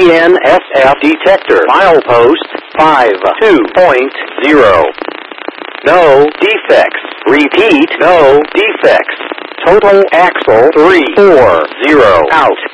GNSF detector. Milepost 52.0. No defects. Repeat, no defects. Total axle 340 out.